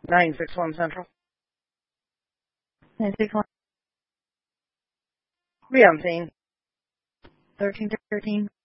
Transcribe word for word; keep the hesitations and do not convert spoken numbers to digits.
nine six one Central. nine six one. Be on scene. thirteen thirteen.